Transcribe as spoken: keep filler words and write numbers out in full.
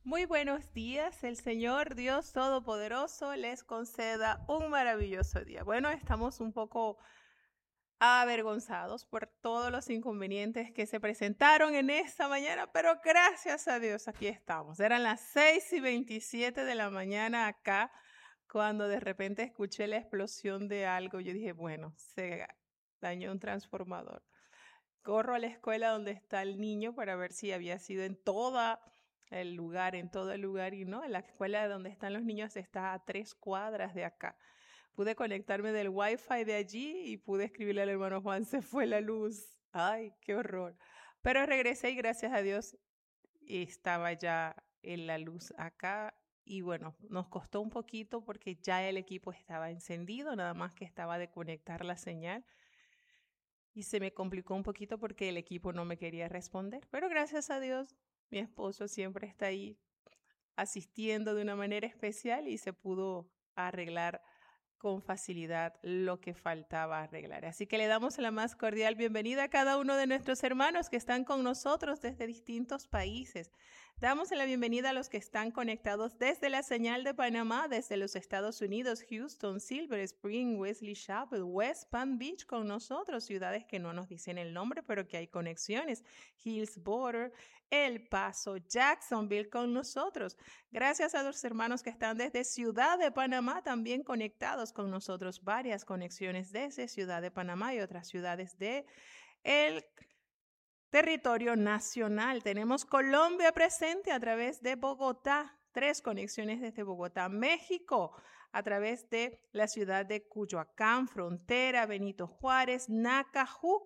Muy buenos días, el Señor Dios Todopoderoso les conceda un maravilloso día. Bueno, estamos un poco avergonzados por todos los inconvenientes que se presentaron en esta mañana, pero gracias a Dios aquí estamos. Eran las seis y veintisiete de la mañana acá, cuando de repente escuché la explosión de algo. Yo dije, bueno, se dañó un transformador. Corro a la escuela donde está el niño para ver si había sido en todo el lugar, en todo el lugar, y no, en la escuela donde están los niños está a tres cuadras de acá. Pude conectarme del wifi de allí y pude escribirle al hermano Juan, se fue la luz. Ay, qué horror. Pero regresé y gracias a Dios estaba ya en la luz acá. Y bueno, nos costó un poquito porque ya el equipo estaba encendido, nada más que estaba de conectar la señal. Y se me complicó un poquito porque el equipo no me quería responder. Pero gracias a Dios, mi esposo siempre está ahí asistiendo de una manera especial y se pudo arreglar con facilidad lo que faltaba arreglar. Así que le damos la más cordial bienvenida a cada uno de nuestros hermanos que están con nosotros desde distintos países. Damos la bienvenida a los que están conectados desde la señal de Panamá, desde los Estados Unidos, Houston, Silver Spring, Wesley Chapel, West Palm Beach con nosotros, ciudades que no nos dicen el nombre, pero que hay conexiones. Hillsborough, El Paso, Jacksonville con nosotros. Gracias a los hermanos que están desde Ciudad de Panamá también conectados con nosotros. Varias conexiones desde Ciudad de Panamá y otras ciudades de el territorio nacional. Tenemos Colombia presente a través de Bogotá. Tres conexiones desde Bogotá, México, a través de la ciudad de Cuyoacán, Frontera, Benito Juárez, Nacajú,